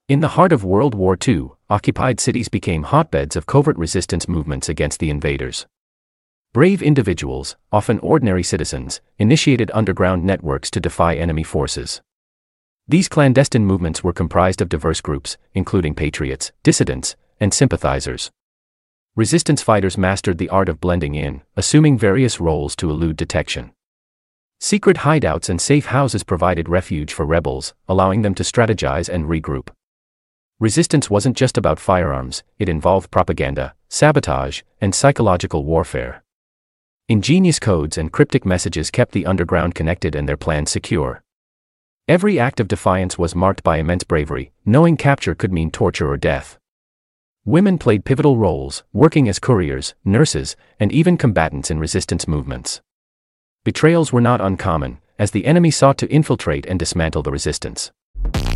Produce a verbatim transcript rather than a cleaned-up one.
In the heart of World War Two, occupied cities became hotbeds of covert resistance movements against the invaders. Brave individuals, often ordinary citizens, initiated underground networks to defy enemy forces. These clandestine movements were comprised of diverse groups, including patriots, dissidents, and sympathizers. Resistance fighters mastered the art of blending in, assuming various roles to elude detection. Secret hideouts and safe houses provided refuge for rebels, allowing them to strategize and regroup. Resistance wasn't just about firearms, it involved propaganda, sabotage, and psychological warfare. Ingenious codes and cryptic messages kept the underground connected and their plans secure. Every act of defiance was marked by immense bravery, knowing capture could mean torture or death. Women played pivotal roles, working as couriers, nurses, and even combatants in resistance movements. Betrayals were not uncommon, as the enemy sought to infiltrate and dismantle the resistance.